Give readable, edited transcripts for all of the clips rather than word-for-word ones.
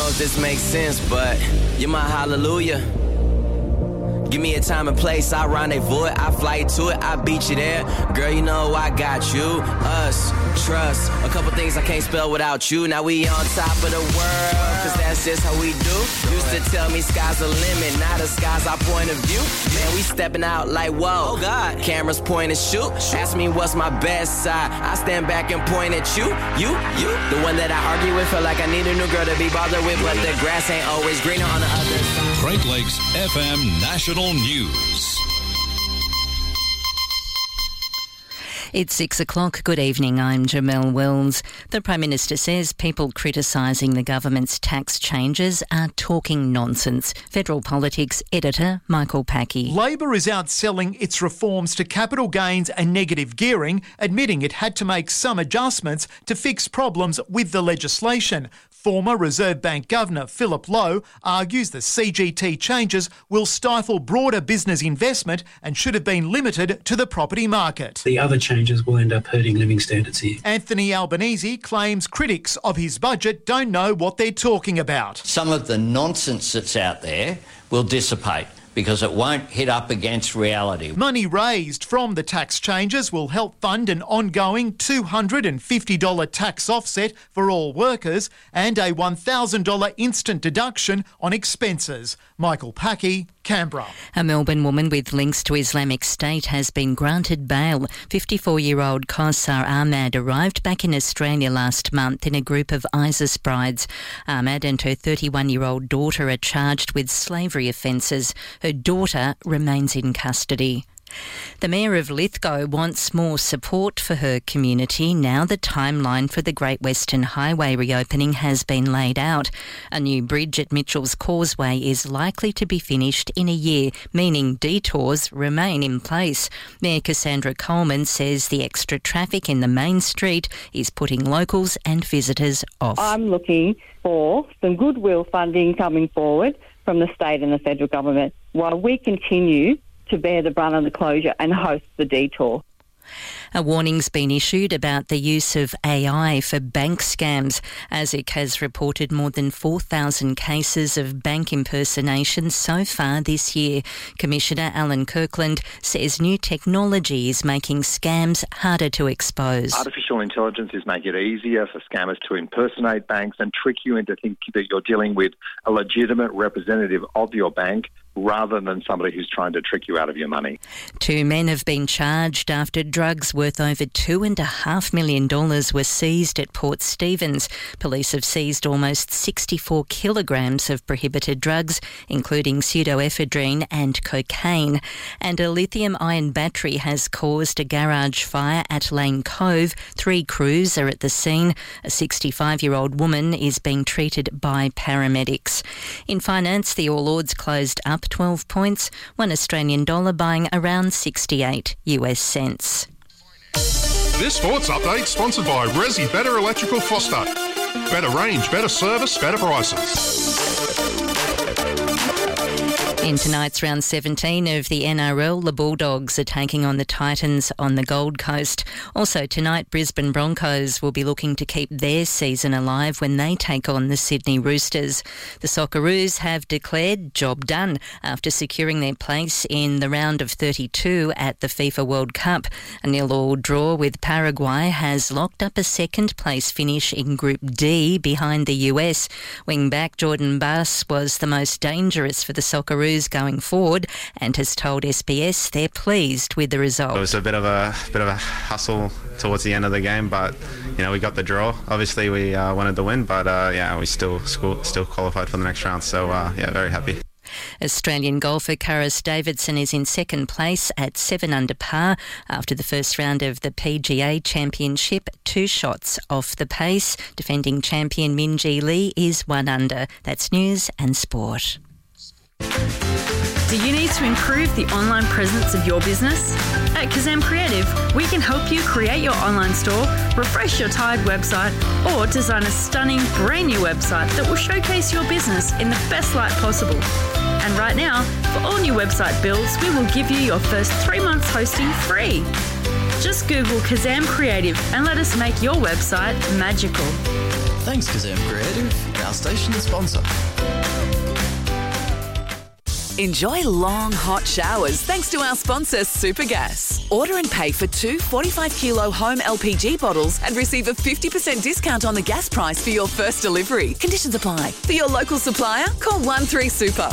know if this makes sense, but you're my hallelujah. Give me a time and place, I rendezvous it, I fly to it, I beat you there. Girl, you know I got you, us, trust. A couple things I can't spell without you. Now we on top of the world, cause that's just how we do. Used to tell me sky's the limit, now the sky's our point of view. Man, we stepping out like whoa, oh God. Cameras point and shoot. Ask me what's my best side, I stand back and point at you. The one that I argue with, feel like I need a new girl to be bothered with, but the grass ain't always greener on the other side. Great Lakes FM National News. It's 6 o'clock. Good evening, I'm Jamelle Wells. The Prime Minister says people criticising the government's tax changes are talking nonsense. Federal Politics editor Michael Packey. Labor is outselling its reforms to capital gains and negative gearing, admitting it had to make some adjustments to fix problems with the legislation. Former Reserve Bank Governor Philip Lowe argues the CGT changes will stifle broader business investment and should have been limited to the property market. The other changes will end up hurting living standards here. Anthony Albanese claims critics of his budget don't know what they're talking about. Some of the nonsense that's out there will dissipate, because it won't hit up against reality. Money raised from the tax changes will help fund an ongoing $250 tax offset for all workers and a $1,000 instant deduction on expenses. Michael Packey, Canberra. A Melbourne woman with links to Islamic State has been granted bail. 54-year-old Kausar Ahmad arrived back in Australia last month in a group of ISIS brides. Ahmad and her 31-year-old daughter are charged with slavery offences. Her daughter remains in custody. The Mayor of Lithgow wants more support for her community now the timeline for the Great Western Highway reopening has been laid out. A new bridge at Mitchell's Causeway is likely to be finished in a year, meaning detours remain in place. Mayor Cassandra Coleman says the extra traffic in the main street is putting locals and visitors off. I'm looking for some goodwill funding coming forward from the state and the federal government while we continue to bear the brunt of the closure and host the detour. A warning's been issued about the use of AI for bank scams. ASIC has reported more than 4,000 cases of bank impersonation so far this year. Commissioner Alan Kirkland says new technology is making scams harder to expose. Artificial intelligence is making it easier for scammers to impersonate banks and trick you into thinking that you're dealing with a legitimate representative of your bank rather than somebody who's trying to trick you out of your money. 2 men have been charged after drugs worth over $2.5 million were seized at Port Stephens. Police have seized almost 64 kilograms of prohibited drugs, including pseudoephedrine and cocaine. And a lithium-ion battery has caused a garage fire at Lane Cove. 3 crews are at the scene. A 65-year-old woman is being treated by paramedics. In finance, the All Ords closed up 12 points, $1 Australian buying around 68 US cents. This sports update sponsored by Resi Better Electrical Foster. Better range, better service, better prices. In tonight's round 17 of the NRL, the Bulldogs are taking on the Titans on the Gold Coast. Also tonight, Brisbane Broncos will be looking to keep their season alive when they take on the Sydney Roosters. The Socceroos have declared job done after securing their place in the round of 32 at the FIFA World Cup. A 0-0 draw with Paraguay has locked up a second place finish in Group D behind the US. Wing-back Jordan Bass was the most dangerous for the Socceroos going forward and has told SBS they're pleased with the result. It was a bit of a hustle towards the end of the game, but we got the draw. Obviously we wanted the win, but we still qualified for the next round, so very happy. Australian golfer Karis Davidson is in second place at 7 under par after the first round of the PGA Championship, 2 shots off the pace. Defending champion Minjee Lee is 1 under. That's news and sport. Do you need to improve the online presence of your business? At Kazam Creative, we can help you create your online store, refresh your tired website, or design a stunning brand new website that will showcase your business in the best light possible. And right now, for all new website builds, we will give you your first 3 months hosting free. Just Google Kazam Creative and let us make your website magical. Thanks, Kazam Creative, our station sponsor. Enjoy long, hot showers thanks to our sponsor, Supergas. Order and pay for 2 45-kilo home LPG bottles and receive a 50% discount on the gas price for your first delivery. Conditions apply. For your local supplier, call 13Super.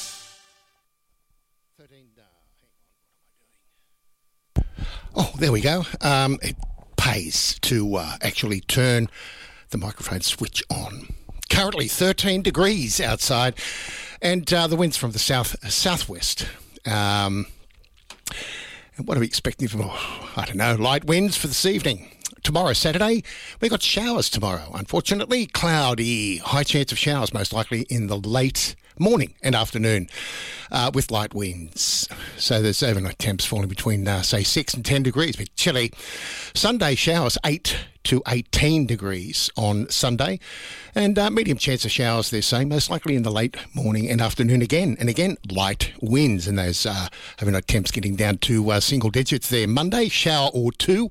Oh, there we go. It pays to actually turn the microphone switch on. Currently 13 degrees outside, and the wind's from the southwest. And what are we expecting from, I don't know, light winds for this evening. Tomorrow, Saturday, we've got showers tomorrow. Unfortunately, cloudy, high chance of showers, most likely in the late morning and afternoon with light winds. So there's overnight temps falling between, say, 6 and 10 degrees, but chilly. Sunday showers, 8 to 18 degrees on Sunday. And medium chance of showers, they're saying, most likely in the late morning and afternoon again. And again, light winds. And those overnight temps getting down to single digits there. Monday, shower or two,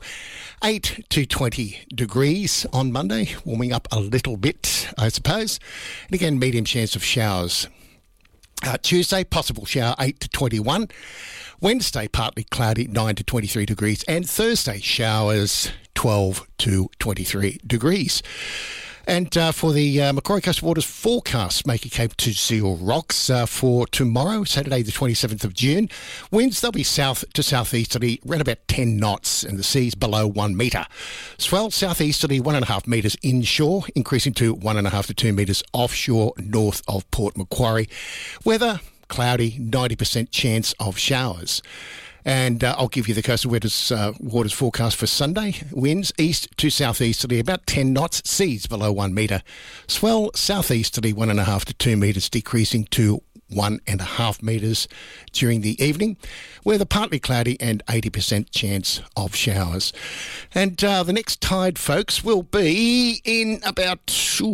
8 to 20 degrees on Monday. Warming up a little bit, I suppose. And again, medium chance of showers. Tuesday, possible shower, 8 to 21. Wednesday, partly cloudy, 9 to 23 degrees. And Thursday, showers, 12 to 23 degrees. And for the Macquarie Coast Waters forecast, Maker Cape to Seal Rocks for tomorrow, Saturday the 27th of June. Winds, they'll be south to southeasterly, around about 10 knots, and the seas below 1 metre. Swell southeasterly, 1.5 metres inshore, increasing to 1.5 to 2 metres offshore north of Port Macquarie. Weather, cloudy, 90% chance of showers. And I'll give you the coastal waters forecast for Sunday. Winds east to southeasterly, about 10 knots. Seas below 1 metre. Swell southeasterly, 1.5 to 2 metres, decreasing to 1.5 metres during the evening. Weather partly cloudy and 80% chance of showers. And the next tide, folks, will be in about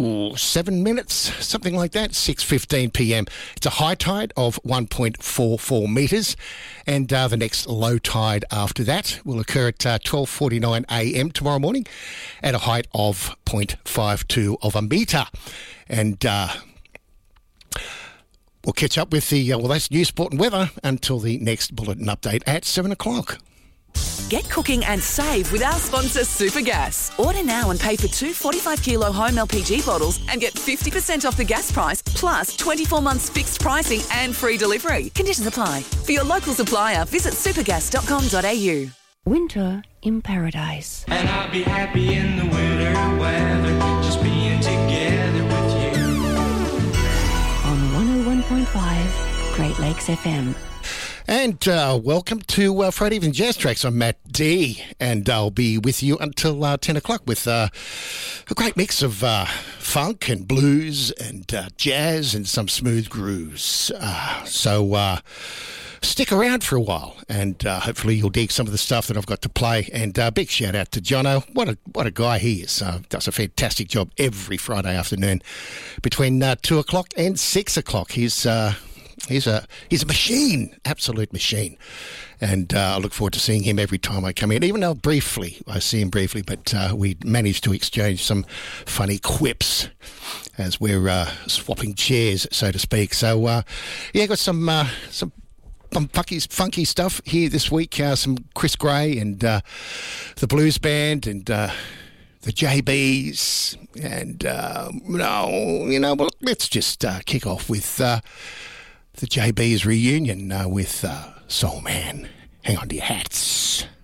7 minutes, something like that, 6:15 p.m. It's a high tide of 1.44 metres, and the next low tide after that will occur at 12:49 a.m. tomorrow morning at a height of 0.52 of a metre. And we'll catch up with the, that's news, sport and weather until the next bulletin update at 7 o'clock. Get cooking and save with our sponsor, Supergas. Order now and pay for 2 45-kilo home LPG bottles and get 50% off the gas price, plus 24 months fixed pricing and free delivery. Conditions apply. For your local supplier, visit supergas.com.au. Winter in paradise. And I'll be happy in the winter weather, just being together with you. On 101.5 Great Lakes FM. And welcome to Friday Evening Jazz Tracks. I'm Matt D, and I'll be with you until 10 o'clock with a great mix of funk and blues and jazz and some smooth grooves. So stick around for a while, and hopefully you'll dig some of the stuff that I've got to play. And big shout out to Jono. What a guy he is. Does a fantastic job every Friday afternoon between 2 o'clock and 6 o'clock. He's a machine, absolute machine. And I look forward to seeing him every time I come in, even though I see him briefly, but we managed to exchange some funny quips as we're swapping chairs, so to speak. So, got some funky stuff here this week. Some Chris Gray and the Blues Band and the JBs. And, let's just kick off with the JB's reunion with Soul Man. Hang on to your hats.